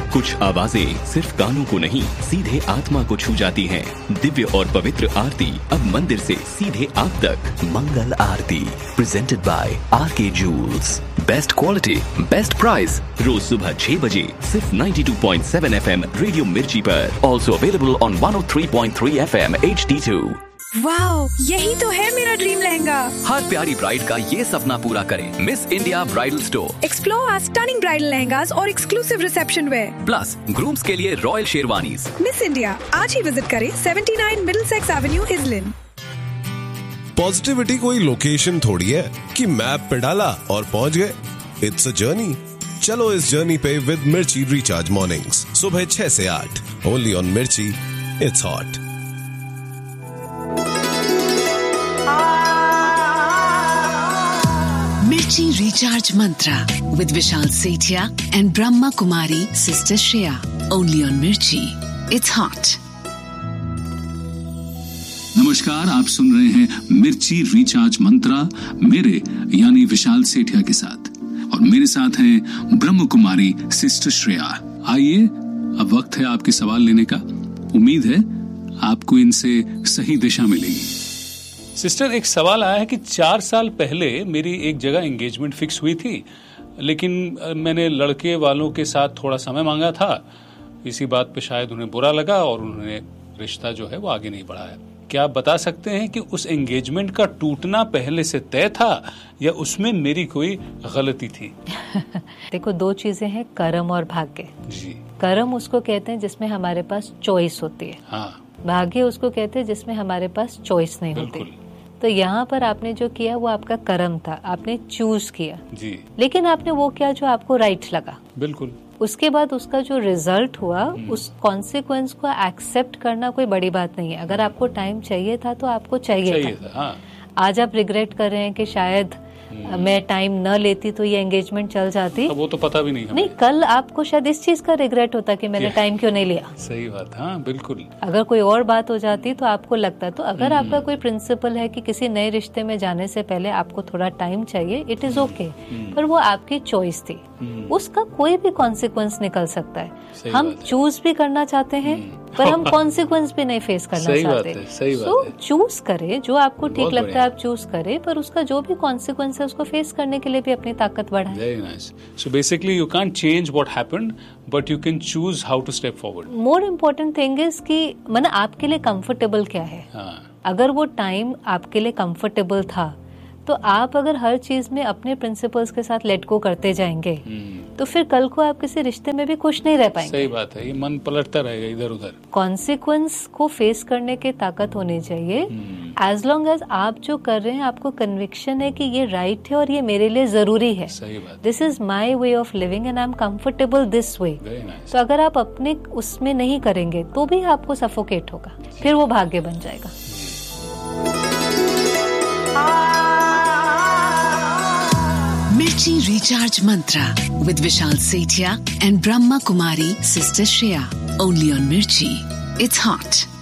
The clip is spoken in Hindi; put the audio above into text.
कुछ आवाजें सिर्फ कानों को नहीं, सीधे आत्मा को छू जाती हैं। दिव्य और पवित्र आरती अब मंदिर से सीधे आप तक। मंगल आरती presented by R K joules. Best quality, best price. रोज सुबह 6 बजे सिर्फ 92.7 FM रेडियो मिर्ची पर। Also available on 103.3 FM HD2। Wow, यही तो है मेरा ड्रीम लहंगा। हर प्यारी ब्राइड का ये सपना पूरा करें miss India bridal store. Explore our stunning bridal lehengas और exclusive reception where. Plus grooms के लिए रॉयल शेरवानीज। मिस इंडिया आज ही विजिट करें 79 मिडलसेक्स एवेन्यू इजलिन। पॉजिटिविटी कोई लोकेशन थोड़ी है कि मैप पे डाला और पहुंच गए। It's a journey. चलो इस जर्नी पे विद मिर्ची रिचार्ज मॉर्निंग्स सुबह 6 से 8 ओनली ऑन मिर्ची। It's hot. Mirchi Recharge Mantra with Vishal Sethia and Brahma Kumari Sister Shreya. Only on Mirchi. It's hot. नमस्कार, आप सुन रहे हैं मिर्ची रिचार्ज मंत्रा मेरे यानी विशाल सेठिया के साथ, और मेरे साथ हैं ब्रह्म कुमारी सिस्टर श्रेया। आइए, अब वक्त है आपके सवाल लेने का। उम्मीद है आपको इनसे सही दिशा मिलेगी। सिस्टर, एक सवाल आया है कि 4 साल पहले मेरी एक जगह एंगेजमेंट फिक्स हुई थी, लेकिन मैंने लड़के वालों के साथ थोड़ा समय मांगा था। इसी बात पे शायद उन्हें बुरा लगा और उन्होंने रिश्ता जो है वो आगे नहीं बढ़ाया। क्या आप बता सकते हैं कि उस एंगेजमेंट का टूटना पहले से तय था या उसमें मेरी कोई गलती थी? देखो, 2 चीजें हैं, कर्म और भाग्य। जी। कर्म उसको कहते हैं जिसमें हमारे पास चॉइस होती है। हाँ। भाग्य उसको कहते हैं जिसमें हमारे पास चॉइस नहीं होती। तो यहाँ पर आपने जो किया वो आपका कर्म था, आपने चूज किया जी। लेकिन आपने वो किया जो आपको राइट लगा। बिल्कुल। उसके बाद उसका जो रिजल्ट हुआ, उस कॉन्सिक्वेंस को एक्सेप्ट करना कोई बड़ी बात नहीं है। अगर आपको टाइम चाहिए था तो आपको चाहिए था। हाँ। आज आप रिग्रेट कर रहे हैं कि शायद मैं टाइम न लेती तो ये एंगेजमेंट चल जाती। वो तो पता भी नहीं हमें। नहीं, कल आपको शायद इस चीज का रिग्रेट होता कि मैंने टाइम क्यों नहीं लिया। सही बात। हाँ, बिल्कुल। अगर कोई और बात हो जाती तो आपको लगता। तो अगर आपका कोई प्रिंसिपल है कि किसी नए रिश्ते में जाने से पहले आपको थोड़ा टाइम चाहिए, इट इज ओके, पर वो आपकी चॉइस थी। उसका कोई भी कॉन्सिक्वेंस निकल सकता है। हम चूज भी करना चाहते हैं पर हम कॉन्सिक्वेंस भी नहीं फेस करना चाहते। सो चूज करे, जो आपको ठीक लगता है आप चूज करे, पर उसका जो भी कॉन्सिक्वेंस है उसको फेस करने के लिए भी अपनी ताकत बढ़ाए। Very nice. So basically you can't change what happened, but you can choose how to step forward. More important thing is कि मतलब आपके लिए कंफर्टेबल क्या है। अगर वो टाइम आपके लिए कंफर्टेबल था तो आप अगर हर चीज में अपने प्रिंसिपल्स के साथ लेट गो करते जाएंगे तो फिर कल को आप किसी रिश्ते में भी खुश नहीं रह पाएंगे। सही बात है, ये मन पलटता रहेगा इधर उधर। कॉन्सिक्वेंस को फेस करने की ताकत होनी चाहिए। एज लॉन्ग एज आप जो कर रहे हैं आपको कन्विक्शन है कि ये राइट है और ये मेरे लिए जरूरी है। सही बात। This is my way of living and I am comfortable this way. तो अगर आप अपने उसमें नहीं करेंगे तो भी आपको सफोकेट होगा, फिर वो भाग्य बन जाएगा। Mirchi Recharge Mantra with Vishal Sethia and Brahma Kumari Sister Shreya. Only on Mirchi. It's hot.